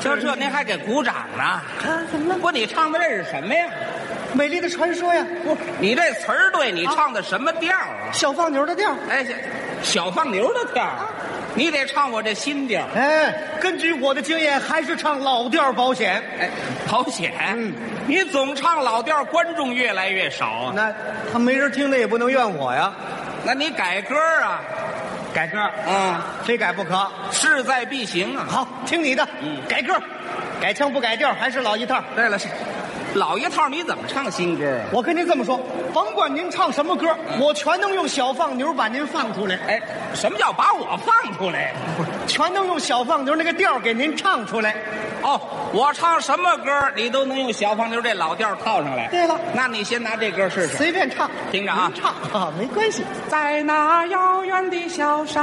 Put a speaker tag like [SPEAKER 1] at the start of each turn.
[SPEAKER 1] 就这您还给鼓掌呢？
[SPEAKER 2] 啊，怎么了？
[SPEAKER 1] 不，你唱的这是什么呀？
[SPEAKER 2] 美丽的传说呀，
[SPEAKER 1] 不，你这词儿对，你唱的什么调啊？
[SPEAKER 2] 小放牛的调。
[SPEAKER 1] 哎，小放牛的调儿，你得唱我这新调儿。
[SPEAKER 2] 哎，根据我的经验，还是唱老调保险。
[SPEAKER 1] 哎，保险。你总唱老调儿，观众越来越少啊。
[SPEAKER 2] 那他没人听，那也不能怨我呀。
[SPEAKER 1] 那你改歌啊？
[SPEAKER 2] 改歌，非改不可。
[SPEAKER 1] 势在必行啊。
[SPEAKER 2] 好，听你的。改歌，改腔不改调，还是老一套。
[SPEAKER 1] 对了，是老一套，你怎么唱新歌啊？
[SPEAKER 2] 我跟您这么说，甭管您唱什么歌，我全能用小放牛把您放出来。
[SPEAKER 1] 哎，什么叫把我放出来？
[SPEAKER 2] 全能用小放牛那个调给您唱出来。
[SPEAKER 1] 哦，我唱什么歌，你都能用小放牛这老调套上来。
[SPEAKER 2] 对了，
[SPEAKER 1] 那你先拿这歌试试，
[SPEAKER 2] 随便唱，
[SPEAKER 1] 听着啊，
[SPEAKER 2] 唱啊，没关系。
[SPEAKER 1] 在那遥远的小山。